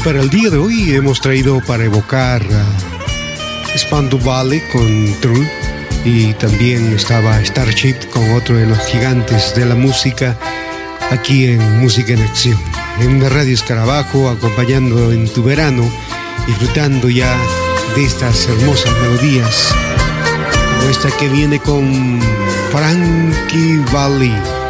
para el día de hoy hemos traído para evocar a Spandau Ballet con True, y también estaba Starship con otro de los gigantes de la música aquí en Música en Acción, en Radio Escarabajo, acompañando en tu verano, disfrutando ya de estas hermosas melodías, como esta que viene con Frankie Valli.